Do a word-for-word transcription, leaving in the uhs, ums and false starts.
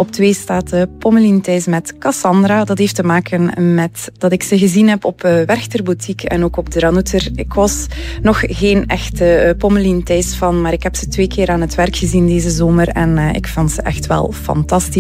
op twee staat uh, Pommelien Thijs met Cassandra. Dat heeft te maken met dat ik ze gezien heb op uh, Werchter Boutique en ook op de Ranouter. Ik was nog geen echte uh, Pommelien Thijs fan, maar ik heb ze twee keer aan het werk gezien deze zomer en uh, ik vond ze echt wel fantastisch.